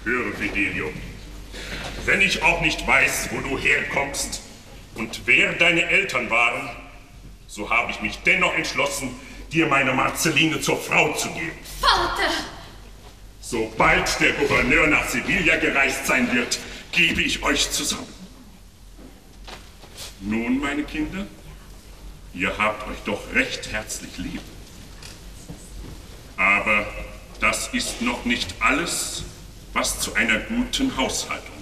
Höre, Fidelio, wenn ich auch nicht weiß, wo du herkommst und wer deine Eltern waren, so habe ich mich dennoch entschlossen, dir meine Marceline zur Frau zu geben. Vater! Sobald der Gouverneur nach Sevilla gereist sein wird, gebe ich euch zusammen. Nun, meine Kinder, ihr habt euch doch recht herzlich lieb. Aber das ist noch nicht alles, was zu einer guten Haushaltung